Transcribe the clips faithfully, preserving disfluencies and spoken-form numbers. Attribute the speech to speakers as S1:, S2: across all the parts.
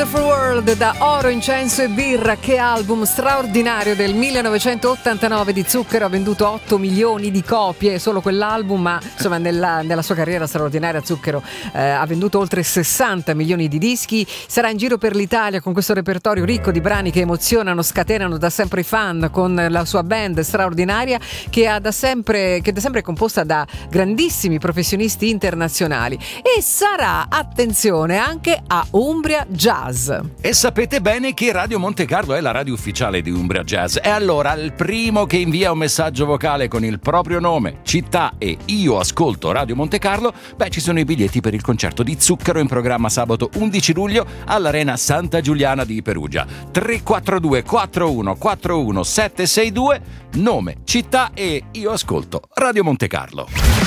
S1: Wonderful World da Oro, Incenso e Birra. Che album straordinario del millenovecentottantanove di Zucchero, ha venduto otto milioni di copie solo quell'album, ma insomma nella, nella sua carriera straordinaria Zucchero eh, ha venduto oltre sessanta milioni di dischi. Sarà in giro per l'Italia con questo repertorio ricco di brani che emozionano, scatenano da sempre i fan, con la sua band straordinaria che ha da sempre che da sempre è composta da grandissimi professionisti internazionali, e sarà, attenzione, anche a Umbria Jazz.
S2: E sapete bene che Radio Monte Carlo è la radio ufficiale di Umbria Jazz, e allora il primo che invia un messaggio vocale con il proprio nome, città e io ascolto Radio Monte Carlo, beh, ci sono i biglietti per il concerto di Zucchero in programma sabato undici luglio all'Arena Santa Giuliana di Perugia. Tre quattro due quattro uno quattro uno sette sei due, nome, città e io ascolto Radio Monte Carlo.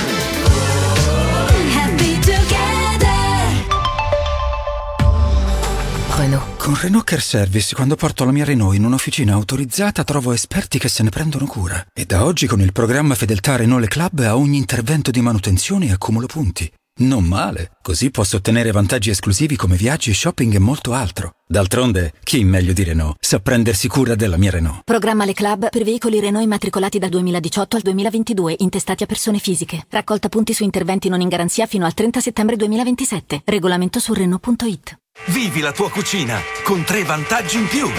S3: Renault. Con Renault Care Service, quando porto la mia Renault in un'officina autorizzata, trovo esperti che se ne prendono cura. E da oggi con il programma Fedeltà Renault Le Club a ogni intervento di manutenzione accumulo punti. Non male, così posso ottenere vantaggi esclusivi come viaggi, shopping e molto altro. D'altronde, chi meglio di Renault sa prendersi cura della mia Renault.
S4: Programma Le Club per veicoli Renault immatricolati dal duemiladiciotto al duemilaventidue, intestati a persone fisiche. Raccolta punti su interventi non in garanzia fino al trenta settembre duemilaventisette. Regolamento su Renault punto it.
S5: Vivi la tua cucina con tre vantaggi in più.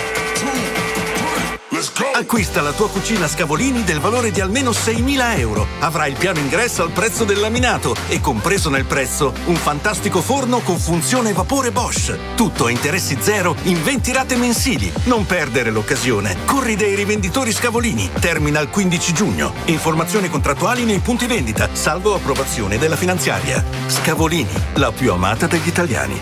S5: Acquista la tua cucina Scavolini del valore di almeno seimila euro. Avrai il piano ingresso al prezzo del laminato e compreso nel prezzo un fantastico forno con funzione vapore Bosch. Tutto a interessi zero in venti rate mensili. Non perdere l'occasione. Corri dai rivenditori Scavolini. Termina il quindici giugno. Informazioni contrattuali nei punti vendita, salvo approvazione della finanziaria. Scavolini, la più amata degli italiani.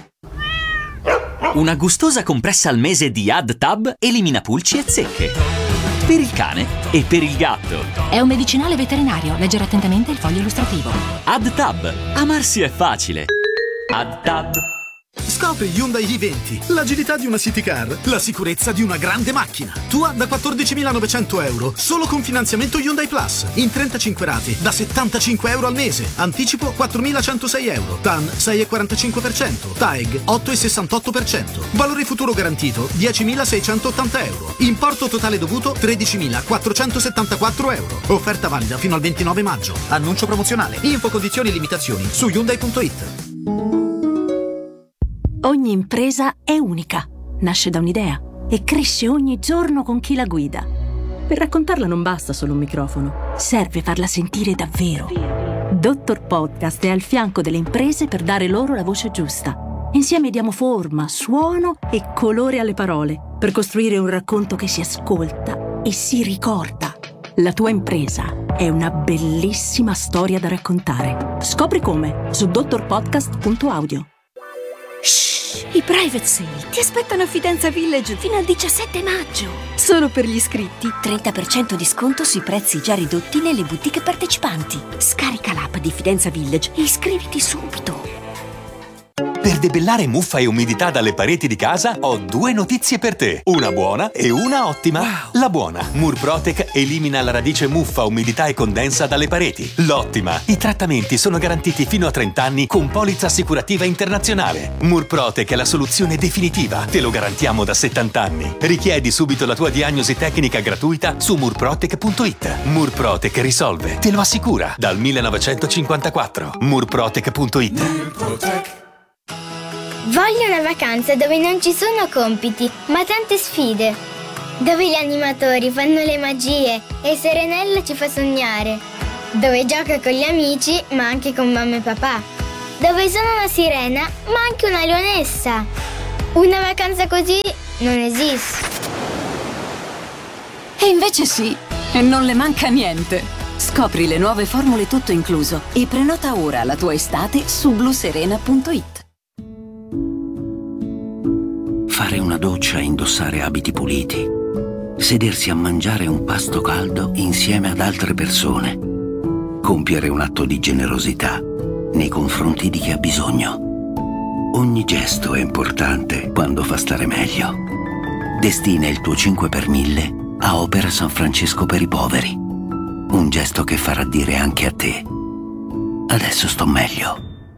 S6: Una gustosa compressa al mese di AddTab elimina pulci e zecche. Per il cane e per il gatto.
S7: È un medicinale veterinario. Leggere attentamente il foglio illustrativo.
S6: AddTab. Amarsi è facile. AddTab.
S8: Scopri Hyundai i venti, l'agilità di una city car, la sicurezza di una grande macchina. Tua da quattordicimilanovecento euro, solo con finanziamento Hyundai Plus, in trentacinque rate, da settantacinque euro al mese. Anticipo quattromilacentosei euro, T A N sei virgola quarantacinque per cento, T A E G otto virgola sessantotto per cento. Valore futuro garantito diecimilaseicentottanta euro. Importo totale dovuto tredicimilaquattrocentosettantaquattro euro. Offerta valida fino al ventinove maggio. Annuncio promozionale. Info, condizioni e limitazioni su Hyundai punto it.
S9: Ogni impresa è unica, nasce da un'idea e cresce ogni giorno con chi la guida. Per raccontarla non basta solo un microfono, serve farla sentire davvero. Dottor Podcast è al fianco delle imprese per dare loro la voce giusta. Insieme diamo forma, suono e colore alle parole, per costruire un racconto che si ascolta e si ricorda. La tua impresa è una bellissima storia da raccontare. Scopri come su dottor podcast punto audio.
S10: Shh, i private sale ti aspettano a Fidenza Village fino al diciassette maggio. Solo per gli iscritti, trenta per cento di sconto sui prezzi già ridotti nelle boutique partecipanti. Scarica l'app di Fidenza Village e iscriviti subito.
S11: Per debellare muffa e umidità dalle pareti di casa ho due notizie per te, una buona e una ottima. Wow. La buona, Murprotec elimina la radice muffa, umidità e condensa dalle pareti. L'ottima, i trattamenti sono garantiti fino a trenta anni con polizza assicurativa internazionale. Murprotec è la soluzione definitiva, te lo garantiamo da settanta anni. Richiedi subito la tua diagnosi tecnica gratuita su murprotec punto it. Murprotec risolve, te lo assicura, dal millenovecentocinquantaquattro. murprotec punto it. Murprotec.
S12: Voglio una vacanza dove non ci sono compiti, ma tante sfide. Dove gli animatori fanno le magie e Serenella ci fa sognare. Dove gioca con gli amici, ma anche con mamma e papà. Dove sono una sirena, ma anche una leonessa. Una vacanza così non esiste.
S9: E invece sì, e non le manca niente. Scopri le nuove formule tutto incluso e prenota ora la tua estate su bluserena punto it.
S13: Fare una doccia e indossare abiti puliti. Sedersi a mangiare un pasto caldo insieme ad altre persone. Compiere un atto di generosità nei confronti di chi ha bisogno. Ogni gesto è importante quando fa stare meglio. Destina il tuo cinque per mille a Opera San Francesco per i poveri. Un gesto che farà dire anche a te: adesso sto meglio.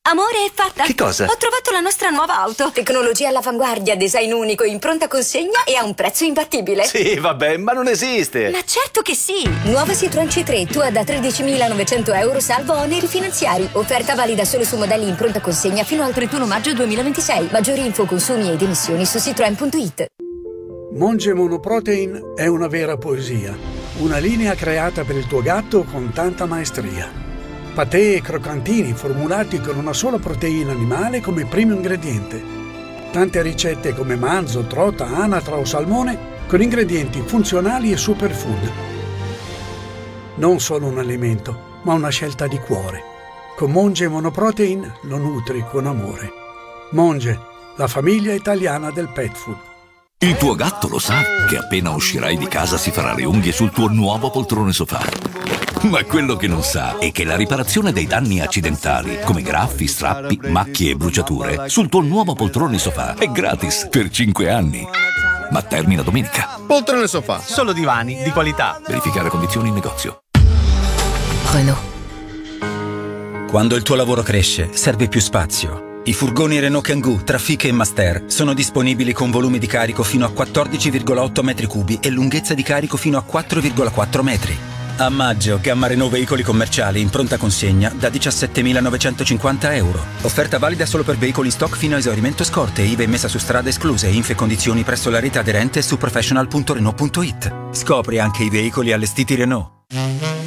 S10: Amore, è fatta!
S11: Che cosa?
S10: Ho trovato la nostra nuova auto. Tecnologia all'avanguardia, design unico, in pronta consegna e a un prezzo imbattibile.
S11: Sì, vabbè, ma non esiste.
S10: Ma certo che sì! Nuova Citroen C tre, tua da tredicimilanovecento euro salvo oneri finanziari. Offerta valida solo su modelli in pronta consegna fino al trentuno maggio duemilaventisei. Maggiori info, consumi ed emissioni su citroen punto it.
S14: Monge Monoprotein è una vera poesia. Una linea creata per il tuo gatto con tanta maestria. Patè e croccantini formulati con una sola proteina animale come primo ingrediente. Tante ricette come manzo, trota, anatra o salmone con ingredienti funzionali e superfood. Non solo un alimento, ma una scelta di cuore. Con Monge Monoprotein lo nutri con amore. Monge, la famiglia italiana del pet food.
S15: Il tuo gatto lo sa che appena uscirai di casa si farà le unghie sul tuo nuovo poltrone sofà. Ma quello che non sa è che la riparazione dei danni accidentali, come graffi, strappi, macchie e bruciature, sul tuo nuovo poltrone sofà è gratis per cinque anni. Ma termina domenica.
S16: Poltrone sofà, solo divani di qualità.
S15: Verificare condizioni in negozio.
S3: Renault. Quando il tuo lavoro cresce, serve più spazio. I furgoni Renault Kangoo, Trafic e Master sono disponibili con volumi di carico fino a quattordici virgola otto metri cubi e lunghezza di carico fino a quattro virgola quattro metri. A maggio, gamma Renault veicoli commerciali in pronta consegna da diciassettemilanovecentocinquanta euro. Offerta valida solo per veicoli in stock fino a esaurimento scorte, I V A e messa su strada escluse, info e condizioni presso la rete aderente su professional punto renault punto it. Scopri anche i veicoli allestiti Renault.